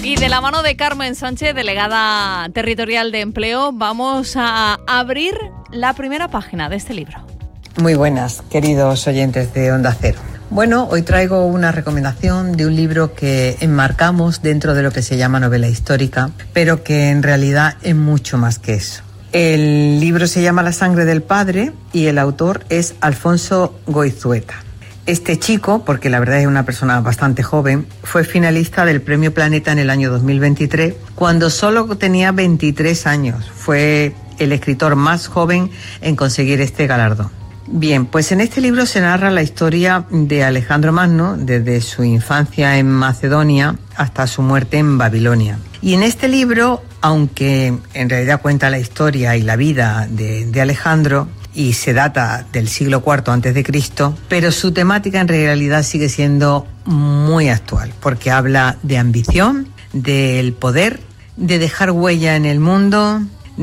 Y de la mano de Carmen Sánchez, delegada territorial de empleo, vamos a abrir la primera página de este libro. Muy buenas, queridos oyentes de Onda Cero. Bueno, hoy traigo una recomendación de un libro que enmarcamos dentro de lo que se llama novela histórica, pero que en realidad es mucho más que eso. El libro se llama La sangre del padre y el autor es Alfonso Goizueta. Este chico, porque la verdad es una persona bastante joven, fue finalista del Premio Planeta en el año 2023, cuando solo tenía 23 años. Fue el escritor más joven en conseguir este galardón. Bien, pues en este libro se narra la historia de Alejandro Magno, desde su infancia en Macedonia hasta su muerte en Babilonia. Y en este libro, aunque en realidad cuenta la historia y la vida de Alejandro, y se data del siglo IV a.C., pero su temática en realidad sigue siendo muy actual, porque habla de ambición, del poder, de dejar huella en el mundo,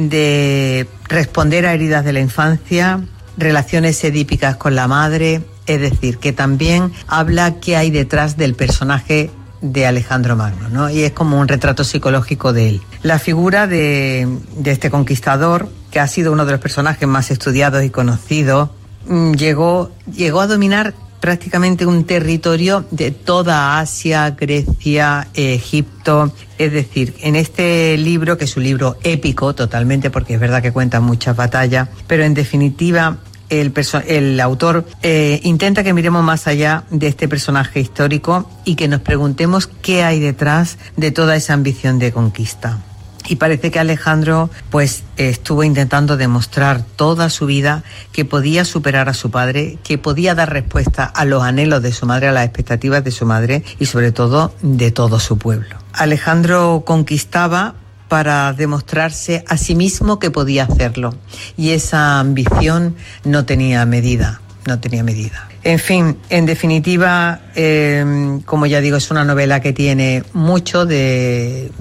de responder a heridas de la infancia, relaciones edípicas con la madre, es decir, que también habla qué hay detrás del personaje de Alejandro Magno, ¿no? Y es como un retrato psicológico de él. La figura de este conquistador, que ha sido uno de los personajes más estudiados y conocidos, llegó a dominar prácticamente un territorio de toda Asia, Grecia, Egipto. Es decir, en este libro, que es un libro épico totalmente, porque es verdad que cuenta muchas batallas, pero en definitiva el autor intenta que miremos más allá de este personaje histórico y que nos preguntemos qué hay detrás de toda esa ambición de conquista. Y parece que Alejandro pues estuvo intentando demostrar toda su vida que podía superar a su padre, que podía dar respuesta a los anhelos de su madre, a las expectativas de su madre y sobre todo de todo su pueblo. Alejandro conquistaba para demostrarse a sí mismo que podía hacerlo, y esa ambición no tenía medida. En fin, en definitiva, como ya digo, es una novela que tiene mucho de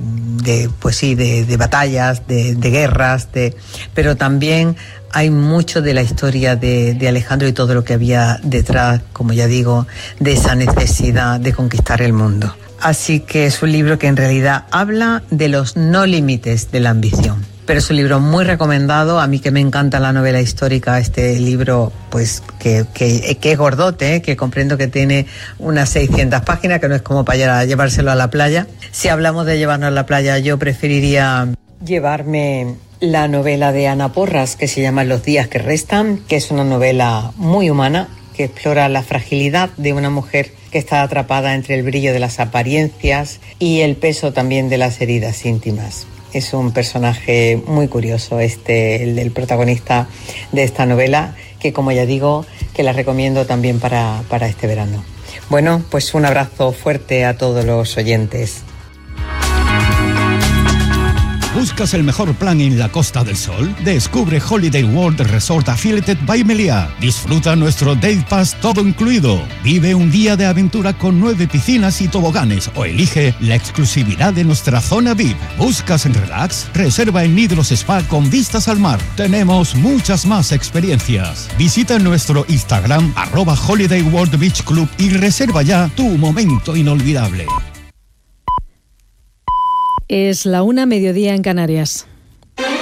batallas, de guerras, pero también hay mucho de la historia de Alejandro y todo lo que había detrás, como ya digo, de esa necesidad de conquistar el mundo. Así que es un libro que en realidad habla de los no límites de la ambición. Pero es un libro muy recomendado. A mí, que me encanta la novela histórica, este libro pues que es gordote, que comprendo que tiene unas 600 páginas, que no es como para llevárselo a la playa. Si hablamos de llevarnos a la playa, yo preferiría llevarme la novela de Ana Porras, que se llama Los días que restan, que es una novela muy humana, que explora la fragilidad de una mujer que está atrapada entre el brillo de las apariencias y el peso también de las heridas íntimas. Es un personaje muy curioso el protagonista de esta novela, que como ya digo, que la recomiendo también para este verano. Bueno, pues un abrazo fuerte a todos los oyentes. ¿Buscas el mejor plan en la Costa del Sol? Descubre Holiday World Resort Affiliated by Meliá. Disfruta nuestro Day Pass todo incluido. Vive un día de aventura con 9 piscinas y toboganes o elige la exclusividad de nuestra zona VIP. ¿Buscas relax? Reserva en Nidros Spa con vistas al mar. Tenemos muchas más experiencias. Visita nuestro Instagram @Holiday World Beach Club y reserva ya tu momento inolvidable. Es la 1:00 en Canarias.